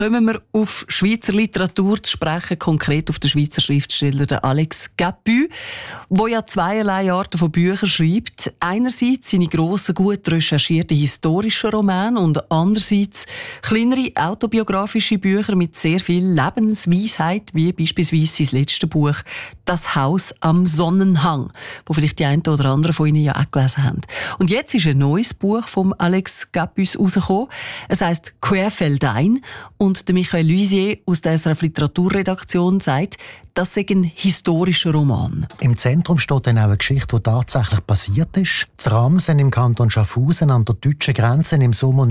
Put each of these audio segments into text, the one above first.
Kommen wir auf Schweizer Literatur zu sprechen, konkret auf den Schweizer Schriftsteller Alex Capu, der ja zweierlei Arten von Büchern schreibt. Einerseits seine grossen, gut recherchierten historischen Romane und andererseits kleinere autobiografische Bücher mit sehr viel Lebensweisheit, wie beispielsweise sein letztes Buch «Das Haus am Sonnenhang», wo vielleicht die einen oder anderen von Ihnen ja auch gelesen haben. Und jetzt ist ein neues Buch von Alex Capu rausgekommen. Es heisst «Querfeldein» und der Michael Luisier aus der SRF Literaturredaktion sagt, das sei ein historischer Roman. Im Zentrum steht dann auch eine Geschichte, die tatsächlich passiert ist. In Ramsen im Kanton Schaffhausen an der deutschen Grenze im Sommer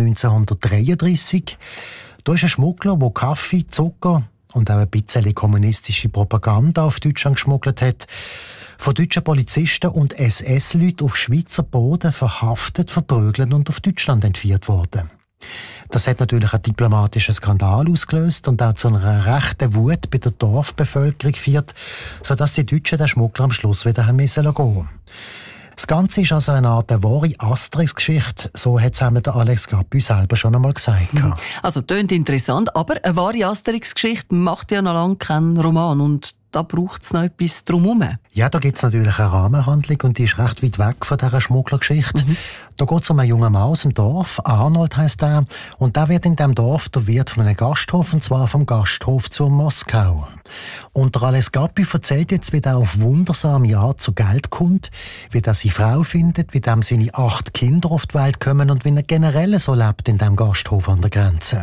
1933. Da ist ein Schmuggler, der Kaffee, Zucker und auch ein bisschen kommunistische Propaganda auf Deutschland geschmuggelt hat, von deutschen Polizisten und SS-Leuten auf Schweizer Boden verhaftet, verprügelt und auf Deutschland entführt worden. Das hat natürlich einen diplomatischen Skandal ausgelöst und auch zu einer rechten Wut bei der Dorfbevölkerung geführt, sodass die Deutschen den Schmuggler am Schluss wieder gehen mussten. Das Ganze ist also eine Art wahre Asterix-Geschichte, so hat es der Alex Capu selber schon einmal gesagt. Also tönt interessant, aber eine wahre Asterix-Geschichte macht ja noch lange keinen Roman und da braucht es noch etwas drumherum. Ja, da gibt es natürlich eine Rahmenhandlung und die ist recht weit weg von dieser Schmugglergeschichte. Da geht es um einen jungen Mann aus dem Dorf, Arnold heisst er, und der wird in diesem Dorf der Wirt von einem Gasthof, und zwar vom Gasthof zu Moskau. Und der Alex Capu erzählt jetzt, wie er auf wundersame Art zu Geld kommt, wie er seine Frau findet, wie dem seine 8 Kinder auf die Welt kommen und wie er generell so lebt in diesem Gasthof an der Grenze.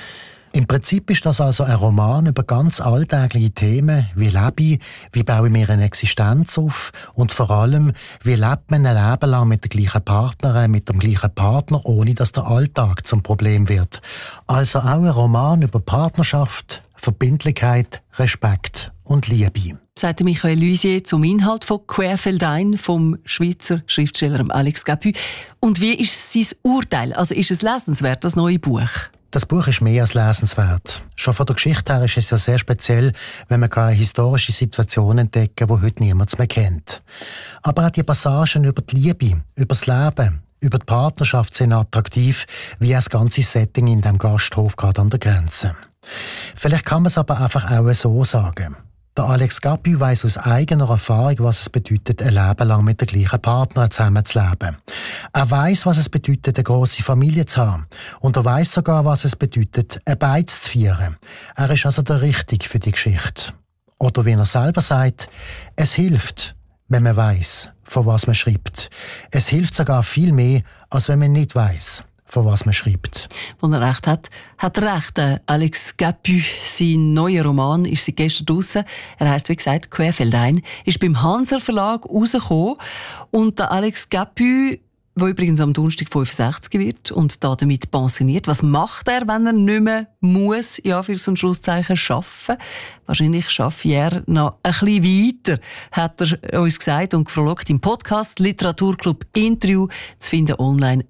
Im Prinzip ist das also ein Roman über ganz alltägliche Themen, wie lebe ich, wie baue ich mir eine Existenz auf und vor allem, wie lebt man ein Leben lang mit der gleichen Partnerin, mit dem gleichen Partner, ohne dass der Alltag zum Problem wird. Also auch ein Roman über Partnerschaft, Verbindlichkeit, Respekt und Liebe. Sagt Michael Luisier zum Inhalt von «Querfeldein» vom Schweizer Schriftsteller Alex Capu. Und wie ist sein Urteil? Also ist es lesenswert, das neue Buch? Das Buch ist mehr als lesenswert. Schon von der Geschichte her ist es ja sehr speziell, wenn man eine historische Situation entdecken kann, die heute niemand mehr kennt. Aber auch die Passagen über die Liebe, über das Leben, über die Partnerschaft sind attraktiv, wie das ganze Setting in dem Gasthof gerade an der Grenze. Vielleicht kann man es aber einfach auch so sagen. Der Alex Capu weiss aus eigener Erfahrung, was es bedeutet, ein Leben lang mit der gleichen Partner zusammenzuleben. Er weiss, was es bedeutet, eine grosse Familie zu haben. Und er weiss sogar, was es bedeutet, ein Beiz zu feiern. Er ist also der Richtige für die Geschichte. Oder wie er selber sagt, es hilft, wenn man weiss, von was man schreibt. Es hilft sogar viel mehr, als wenn man nicht weiss, von was man schreibt. Wenn er recht hat, hat er recht. Alex Capu, sein neuer Roman, ist seit gestern draussen. Er heisst, wie gesagt, «Querfeldein», ist beim Hanser Verlag rausgekommen. Und der Alex Capu, der übrigens am Donnerstag 65 wird und damit pensioniert. Was macht er, wenn er nicht mehr muss, ja, für so ein Schlusszeichen, arbeiten? Wahrscheinlich schaffe er noch ein bisschen weiter, hat er uns gesagt und gefragt im Podcast Literaturclub Interview zu finden online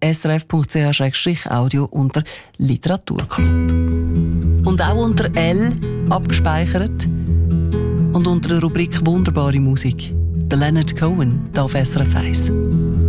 srf.ch/audio unter Literaturclub. Und auch unter L abgespeichert und unter der Rubrik Wunderbare Musik. Der Leonard Cohen, hier auf SRF 1.